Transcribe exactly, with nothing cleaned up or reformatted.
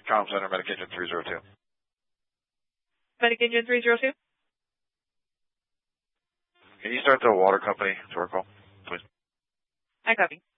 Comm Center, Medication three zero two. Medication three zero two. Can you start the water company to our call, please? I copy.